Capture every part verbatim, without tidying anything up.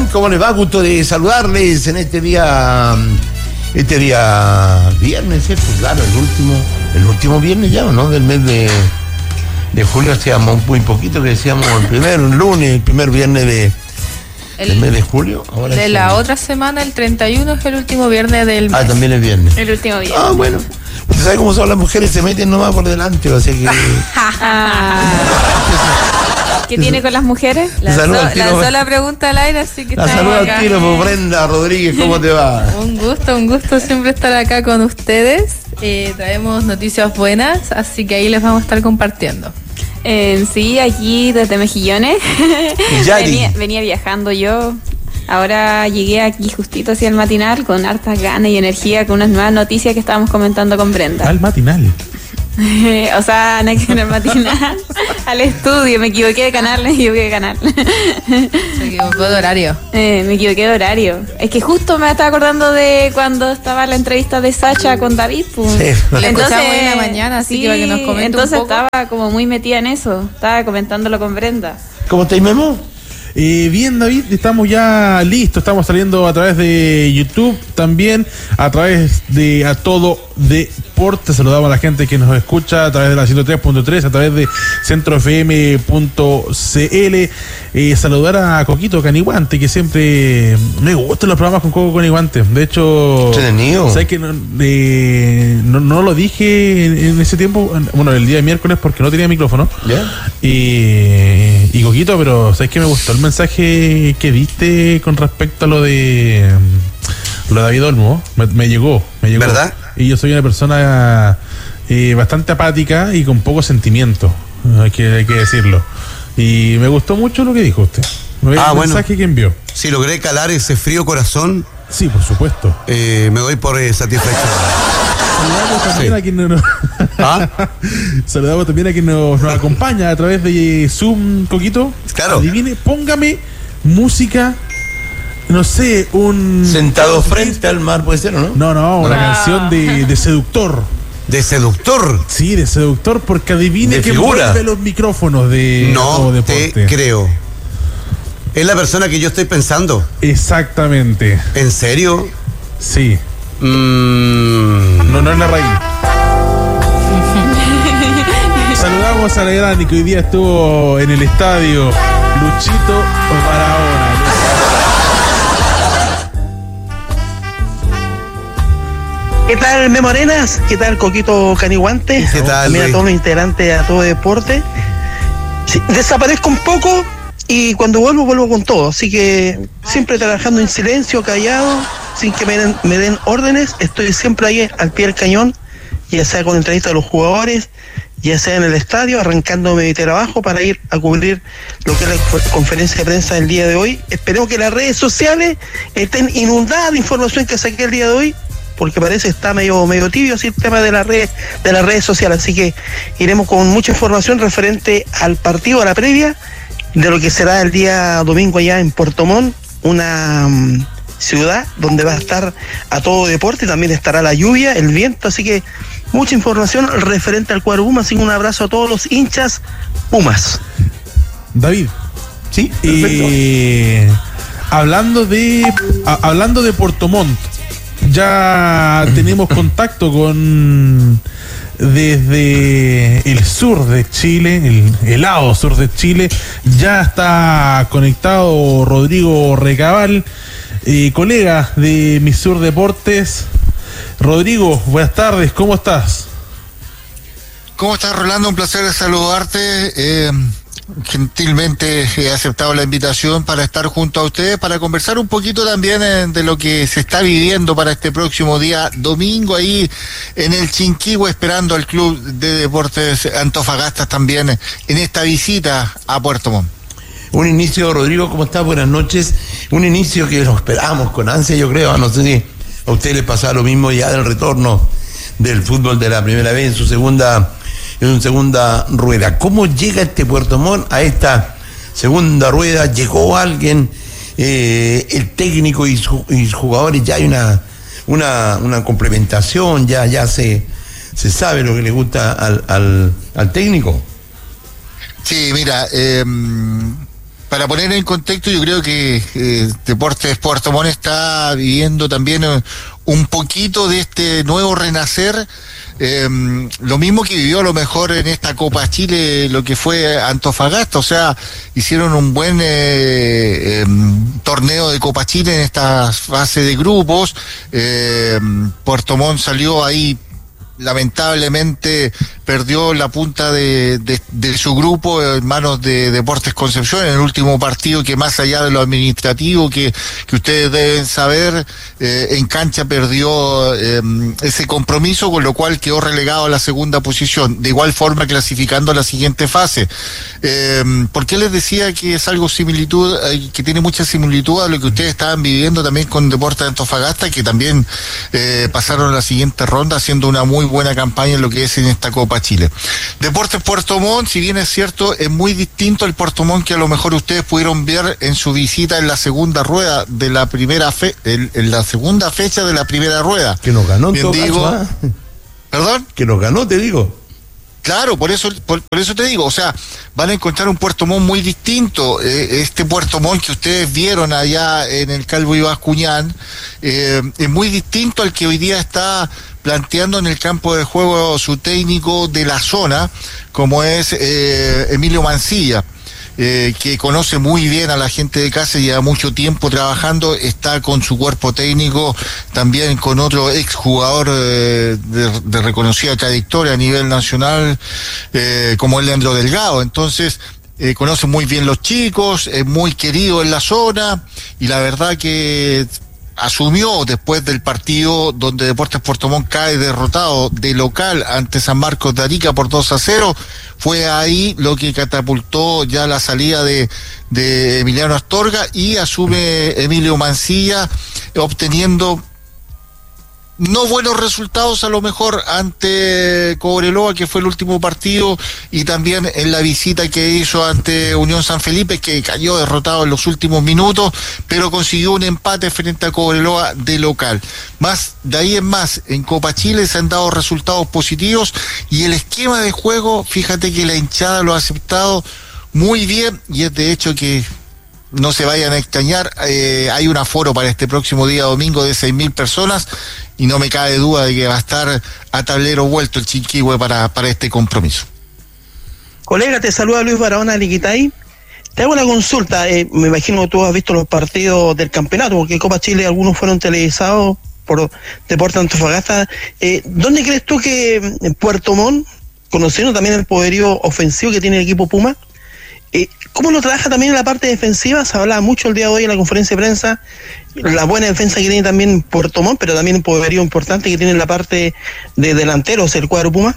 están? ¿Cómo les va? Gusto de saludarles en este día, este día viernes, ¿cierto? Claro, el último, el último viernes ya, ¿no? Del mes de, de julio, hacíamos muy poquito, que decíamos el primer lunes, el primer viernes de, el, del mes de julio. Ahora de la otra semana, el treinta y uno, es el último viernes del mes. Ah, también es viernes. El último viernes. Ah, bueno. Usted sabe cómo son las mujeres, se meten nomás por delante, o sea que... ¿Qué tiene con las mujeres? Lanzó, lanzó la pregunta al aire, así que la estamos saludo acá. al tiro, pues, Brenda Rodríguez, ¿cómo te va? Un gusto, un gusto siempre estar acá con ustedes. Eh, traemos noticias buenas, así que ahí les vamos a estar compartiendo. Eh, sí, aquí desde Mejillones. venía, venía viajando yo. Ahora llegué aquí justito hacia el matinal con hartas ganas y energía, con unas nuevas noticias que estábamos comentando con Brenda. Al matinal. O sea, no en el matinal, al estudio, me equivoqué de canal, me equivoqué de canal. Se equivocó de horario. Eh, me equivoqué de horario. Es que justo me estaba acordando de cuando estaba la entrevista de Sacha con David. Pues. Sí. Entonces, hoy en la mañana, así sí, que para que nos comente entonces un poco. Estaba como muy metida en eso, estaba comentándolo con Brenda. ¿Cómo estáis, Memo? Eh, bien, David, estamos ya listos, estamos saliendo a través de YouTube, también a través de A Todo Deporte. Saludamos a la gente que nos escucha a través de la ciento tres punto tres, a través de centro f m punto c l. Eh, saludar a Coquito Caniguante, que siempre me gustan los programas con Coco Caniguante. De hecho, ¿sabes que no, eh, no, no lo dije en, en ese tiempo? Bueno, el día de miércoles, porque no tenía micrófono. ¿Ya? Y, y Coquito, pero ¿sabes que me gustó el mensaje que diste con respecto a lo de lo de David Olmo? Me, me llegó, me llegó. ¿Verdad? Y yo soy una persona eh, bastante apática y con poco sentimiento, hay que, hay que decirlo. Y me gustó mucho lo que dijo usted. Ah, el bueno. mensaje que envió. Si logré calar ese frío corazón, Sí, por supuesto. eh, me doy por eh, satisfecho. Saludamos también Sí. a quien nos, ¿Ah? saludamos también a quien nos, nos acompaña a través de Zoom, Coquito. Claro. Adivine, póngame música, no sé, un... Sentado frente al mar, ¿puede ser o no? No, no, una No. canción de, de seductor. ¿De seductor? Sí, de seductor, porque adivine De que figura. mueve los micrófonos de No Todo te Deporte. creo. Es la persona que yo estoy pensando. Exactamente, ¿En serio? sí. Mm, No, no es la raíz. Saludamos a la gran que hoy día estuvo en el estadio, Luchito Barahona. ¿Qué tal, Me Morenas? ¿Qué tal, Coquito Caniguante? ¿Qué tal, También Luis? a todos los integrantes, a todo deporte. Sí, desaparezco un poco y cuando vuelvo, vuelvo con todo. Así que siempre trabajando en silencio, callado, sin que me den, me den órdenes. Estoy siempre ahí al pie del cañón, ya sea con entrevistas a los jugadores, ya sea en el estadio, arrancándome de trabajo para ir a cubrir lo que es la conferencia de prensa del día de hoy. Esperemos que las redes sociales estén inundadas de información que saqué el día de hoy, porque parece que está medio medio tibio así el tema de las redes de las redes sociales, así que iremos con mucha información referente al partido, a la previa de lo que será el día domingo allá en Puerto Montt, una um, ciudad donde va a estar a todo deporte, también estará la lluvia, el viento, así que mucha información referente al cuadro Pumas, así que un abrazo a todos los hinchas Pumas. David, Sí, perfecto. eh, hablando de a- hablando de Puerto Montt, ya tenemos contacto con desde el sur de Chile, el helado sur de Chile. Ya está conectado Rodrigo Recabal, eh, colega de Mi Sur Deportes. Rodrigo, buenas tardes, ¿cómo estás? ¿Cómo estás, Rolando? Un placer saludarte. Eh, gentilmente he aceptado la invitación para estar junto a ustedes, para conversar un poquito también eh, de lo que se está viviendo para este próximo día domingo ahí en el Chinquihue, esperando al Club de Deportes Antofagasta también eh, en esta visita a Puerto Montt. Un inicio, Rodrigo, ¿cómo estás? Buenas noches. Un inicio que lo esperamos con ansia, yo creo. No sé si a usted le pasa lo mismo ya del retorno del fútbol de la primera vez en su segunda, en su segunda rueda. ¿Cómo llega este Puerto Montt a esta segunda rueda? ¿Llegó alguien? Eh, el técnico y, su, y sus jugadores, ya hay una, una, una complementación, ya, ya se, se sabe lo que le gusta al, al, al técnico. Sí, mira, eh, para poner en contexto, yo creo que eh, Deportes Puerto Montt está viviendo también eh, un poquito de este nuevo renacer, eh, lo mismo que vivió a lo mejor en esta Copa Chile, lo que fue Antofagasta, o sea, hicieron un buen eh, eh, torneo de Copa Chile en esta fase de grupos, eh, Puerto Montt salió ahí, lamentablemente perdió la punta de, de, de su grupo en manos de Deportes Concepción en el último partido, que más allá de lo administrativo que, que ustedes deben saber, eh, en cancha perdió eh, ese compromiso, con lo cual quedó relegado a la segunda posición, de igual forma clasificando a la siguiente fase. Eh, ¿Por qué les decía que es algo similitud, eh, que tiene mucha similitud a lo que ustedes estaban viviendo también con Deportes de Antofagasta, que también eh, pasaron a la siguiente ronda haciendo una muy buena campaña en lo que es en esta Copa Chile? Deportes Puerto Montt, si bien es cierto, es muy distinto al Puerto Montt que a lo mejor ustedes pudieron ver en su visita en la segunda rueda de la primera fe, en, en la segunda fecha de la primera rueda. Que nos ganó, bien digo, caso, ¿eh? ¿Perdón? Que nos ganó, te digo. Claro, por eso por, por eso te digo, o sea, van a encontrar un Puerto Montt muy distinto. Eh, este Puerto Montt que ustedes vieron allá en el Calvo y Bascuñán eh, es muy distinto al que hoy día está planteando en el campo de juego su técnico de la zona, como es eh, Emilio Mancilla, eh, que conoce muy bien a la gente de casa, lleva mucho tiempo trabajando, está con su cuerpo técnico, también con otro exjugador eh, de, de reconocida trayectoria a nivel nacional, eh, como es Leandro Delgado. Entonces, eh, conoce muy bien los chicos, es muy querido en la zona, y la verdad que asumió después del partido donde Deportes Puerto Montt cae derrotado de local ante San Marcos de Arica por dos a cero, fue ahí lo que catapultó ya la salida de, de Emiliano Astorga, y asume Emilio Mancilla, obteniendo no buenos resultados a lo mejor ante Cobreloa, que fue el último partido, y también en la visita que hizo ante Unión San Felipe, que cayó derrotado en los últimos minutos, pero consiguió un empate frente a Cobreloa de local. Más de ahí en más, en Copa Chile se han dado resultados positivos, y el esquema de juego, fíjate que la hinchada lo ha aceptado muy bien, y es de hecho que no se vayan a extrañar, eh, hay un aforo para este próximo día domingo de seis mil personas, y no me cabe duda de que va a estar a tablero vuelto el Chinquihue para, para este compromiso. Colega, te saluda Luis Barahona de Liquitay. Te hago una consulta, eh, me imagino que tú has visto los partidos del campeonato, porque Copa Chile algunos fueron televisados por Deportes Antofagasta. Eh, ¿Dónde crees tú que en Puerto Montt, conociendo también el poderío ofensivo que tiene el equipo Puma, Eh, ¿cómo lo trabaja también en la parte defensiva? Se hablaba mucho el día de hoy en la conferencia de prensa, la buena defensa que tiene también Puerto Montt, pero también un poderío importante que tiene en la parte de delanteros el cuadro Puma.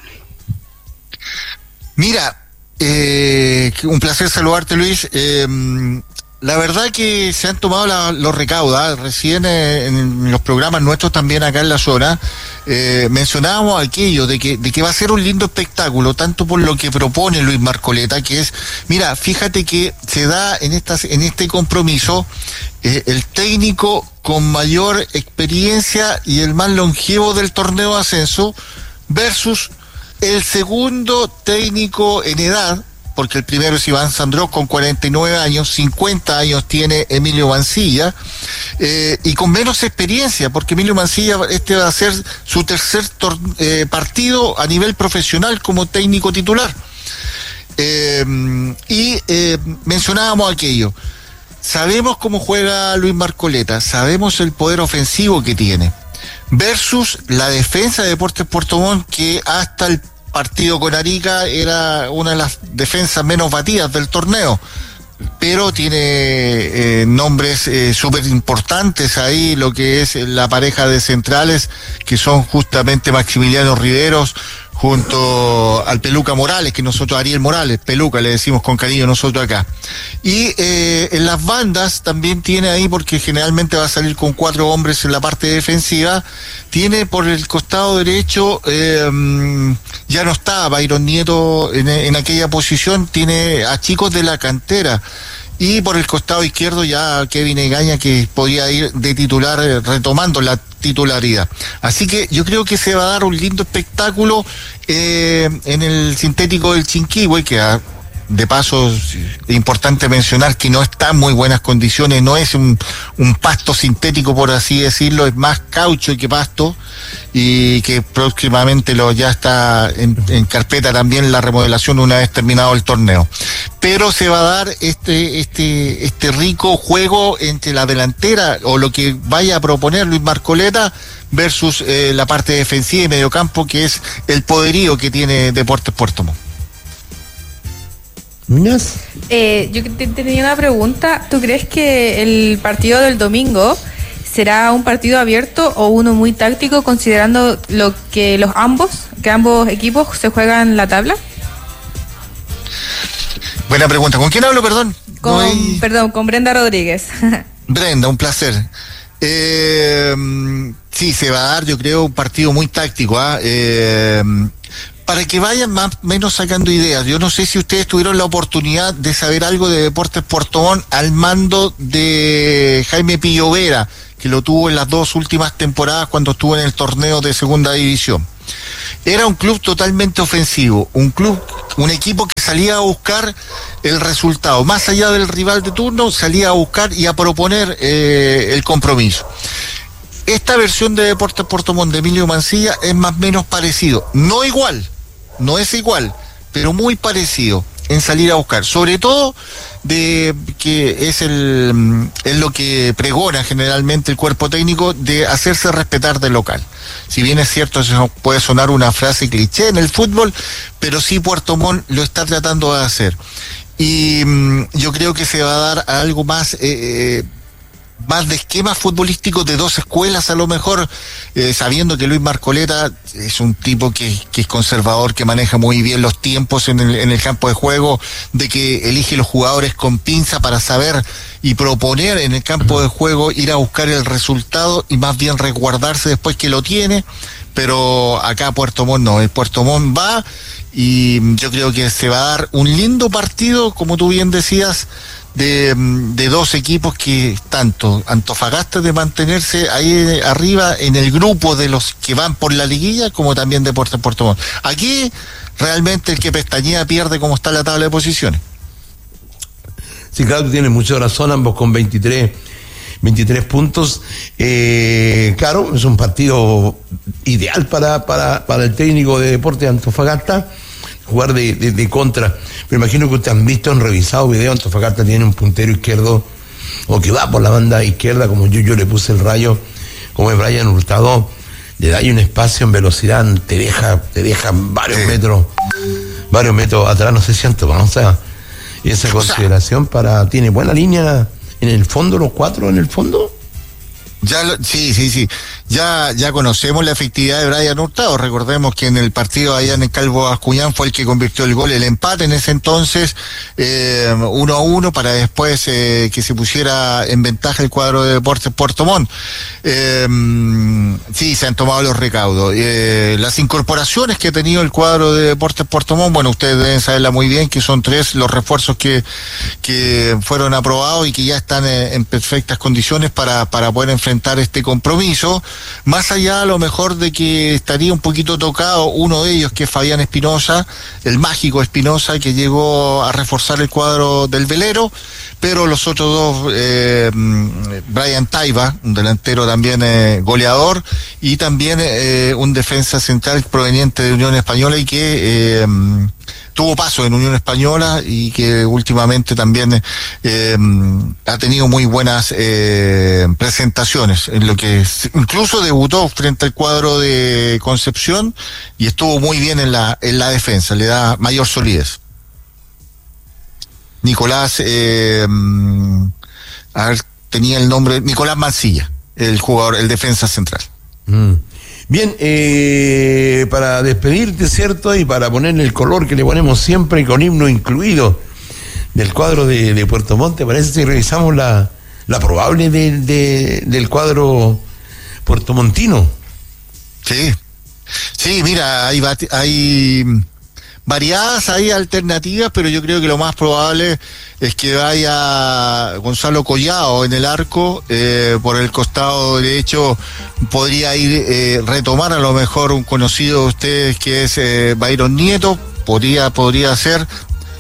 Mira, eh, un placer saludarte, Luis. Eh, la verdad que se han tomado la, los recaudos, ¿eh? Recién eh, en los programas nuestros también acá en la zona eh, mencionábamos aquello de que, de que va a ser un lindo espectáculo, tanto por lo que propone Luis Marcoleta, que es, mira, fíjate que se da en estas, en este compromiso eh, el técnico con mayor experiencia y el más longevo del torneo de ascenso versus el segundo técnico en edad, porque el primero es Iván Sandrós con cuarenta y nueve años, cincuenta años tiene Emilio Mancilla, eh, y con menos experiencia, porque Emilio Mancilla este va a ser su tercer tor- eh, partido a nivel profesional como técnico titular. Eh, y eh, mencionábamos aquello, sabemos cómo juega Luis Marcoleta, sabemos el poder ofensivo que tiene, versus la defensa de Deportes Puerto Montt, que hasta el partido con Arica era una de las defensas menos batidas del torneo, pero tiene eh, nombres eh, súper importantes ahí, lo que es la pareja de centrales, que son justamente Maximiliano Riveros junto al Peluca Morales, que nosotros, Ariel Morales, Peluca le decimos con cariño nosotros acá. Y eh, en las bandas también tiene ahí, porque generalmente va a salir con cuatro hombres en la parte defensiva, tiene por el costado derecho, eh, ya no está Byron Nieto en, en aquella posición, tiene a chicos de la cantera. Y por el costado izquierdo ya Kevin Egaña, que podía ir de titular, eh, retomando la titularidad. Así que yo creo que se va a dar un lindo espectáculo eh, en el sintético del Chinquihue, que a de paso es importante mencionar que no está en muy buenas condiciones, no es un, un pasto sintético, por así decirlo, es más caucho que pasto, y que próximamente lo ya está en, en carpeta también la remodelación una vez terminado el torneo. Pero se va a dar este, este, este rico juego entre la delantera o lo que vaya a proponer Luis Marcoleta versus eh, la parte defensiva y mediocampo, que es el poderío que tiene Deportes Puerto Montt. Eh, yo te, te tenía una pregunta. ¿Tú crees que el partido del domingo será un partido abierto o uno muy táctico, considerando lo que los ambos, que ambos equipos se juegan la tabla? Buena pregunta. ¿Con quién hablo, perdón? Con, no hay... Perdón, con Brenda Rodríguez. Brenda, un placer. Eh, sí, se va a dar, yo creo, un partido muy táctico, ¿ah? ¿eh? Eh, para que vayan más o menos sacando ideas. Yo no sé si ustedes tuvieron la oportunidad de saber algo de Deportes Puerto Montt al mando de Jaime Pillovera, que lo tuvo en las dos últimas temporadas cuando estuvo en el torneo de segunda división. Era un club totalmente ofensivo, un club, un equipo que salía a buscar el resultado, más allá del rival de turno, salía a buscar y a proponer eh, el compromiso. Esta versión de Deportes Puerto Montt de Emilio Mancilla es más o menos parecido, no igual, no es igual, pero muy parecido en salir a buscar, sobre todo de que es el es lo que pregona generalmente el cuerpo técnico, de hacerse respetar del local. Si bien es cierto, eso puede sonar una frase cliché en el fútbol, pero sí Puerto Montt lo está tratando de hacer. Y mmm, yo creo que se va a dar algo más eh, más de esquemas futbolísticos de dos escuelas, a lo mejor, eh, sabiendo que Luis Marcoleta es un tipo que, que es conservador, que maneja muy bien los tiempos en el, en el campo de juego, de que elige los jugadores con pinza para saber y proponer en el campo de juego, ir a buscar el resultado y más bien resguardarse después que lo tiene. Pero acá Puerto Montt no, el Puerto Montt va, y yo creo que se va a dar un lindo partido, como tú bien decías, de, de dos equipos que tanto Antofagasta de mantenerse ahí arriba en el grupo de los que van por la liguilla, como también Deportes Puerto Montt. Aquí realmente el que pestañea pierde como está la tabla de posiciones. Sí, claro, tú tienes mucha razón, ambos con veintitrés puntos. Eh, claro, es un partido ideal para, para, para el técnico de Deportes de Antofagasta, jugar de, de, de contra. Me imagino que ustedes han visto, han revisado video. Antofagasta tiene un puntero izquierdo, o que va por la banda izquierda, como yo, yo le puse el rayo, como es Brian Hurtado, le da ahí un espacio en velocidad, te deja, te deja varios metros, varios metros atrás, no sé si Antofagasta, o sea, esa consideración para, tiene buena línea en el fondo, los cuatro en el fondo. Ya lo, sí, sí, sí. Ya, ya conocemos la efectividad de Brian Hurtado. Recordemos que en el partido allá en el Calvo Bascuñán fue el que convirtió el gol, el empate en ese entonces, eh, uno a uno, para después eh, que se pusiera en ventaja el cuadro de Deportes Puerto Montt. Eh, sí, se han tomado los recaudos. Eh, las incorporaciones que ha tenido el cuadro de Deportes Puerto Montt, bueno, ustedes deben saberla muy bien, que son tres los refuerzos que, que fueron aprobados y que ya están en, en perfectas condiciones para, para poder enfrentar este compromiso, más allá a lo mejor de que estaría un poquito tocado uno de ellos, que es Fabián Espinosa, el mágico Espinosa, que llegó a reforzar el cuadro del velero, pero los otros dos, eh, Brian Taiba, un delantero también eh, goleador, y también eh, un defensa central proveniente de Unión Española y que eh, tuvo paso en Unión Española y que últimamente también eh, ha tenido muy buenas eh, presentaciones, en lo que incluso debutó frente al cuadro de Concepción y estuvo muy bien en la en la defensa, le da mayor solidez. Nicolás, eh, a ver, tenía el nombre, Nicolás Mancilla, el jugador, el defensa central. Mm. Bien, eh, para despedirte, ¿cierto? Y para ponerle el color que le ponemos siempre, con himno incluido, del cuadro de, de Puerto Montt, ¿te parece si revisamos la, la probable de, de, del cuadro puertomontino? Sí, sí, mira, hay, hay variadas, hay alternativas, pero yo creo que lo más probable es que vaya Gonzalo Collado en el arco, eh, por el costado derecho podría ir, eh, retomar a lo mejor un conocido de ustedes que es eh, Byron Nieto, podría, podría ser,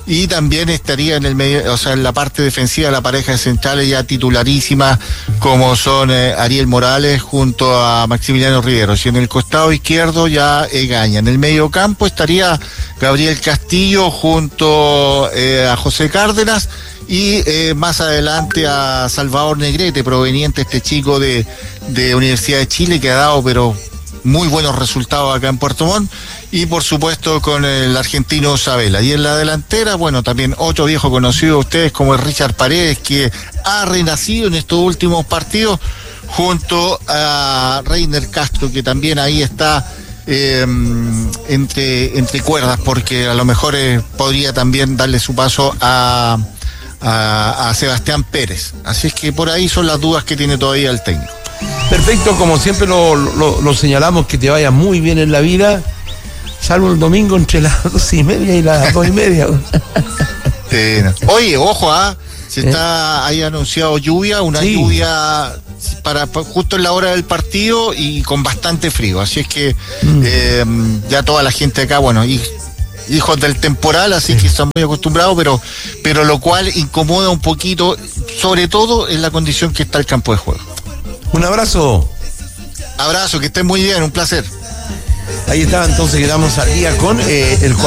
y también estaría en el medio, o sea, en la parte defensiva la pareja de centrales ya titularísima, como son eh, Ariel Morales junto a Maximiliano Riveros, y en el costado izquierdo ya Egaña. En el medio campo estaría Gabriel Castillo junto eh, a José Cárdenas, y eh, más adelante a Salvador Negrete, proveniente este chico de, de Universidad de Chile, que ha dado pero muy buenos resultados acá en Puerto Montt, y por supuesto con el argentino Sabela. Y en la delantera, bueno, también otro viejo conocido de ustedes como es Richard Paredes, que ha renacido en estos últimos partidos, junto a Reiner Castro, que también ahí está eh, entre, entre cuerdas, porque a lo mejor eh, podría también darle su paso a A, a Sebastián Pérez. Así es que por ahí son las dudas que tiene todavía el técnico. Perfecto, como siempre lo, lo, lo señalamos, que te vaya muy bien en la vida, salvo el domingo entre las dos y media y las dos y media. Sí, no. Oye, ojo, ¿ah? Se está ahí anunciado lluvia, una sí. lluvia para, para justo en la hora del partido y con bastante frío. Así es que mm. eh, ya toda la gente acá, bueno, y hijos del temporal, así que están muy acostumbrados, pero, pero lo cual incomoda un poquito, sobre todo en la condición que está el campo de juego. Un abrazo. Abrazo, que estén muy bien, un placer. Ahí está, entonces quedamos al día con eh, el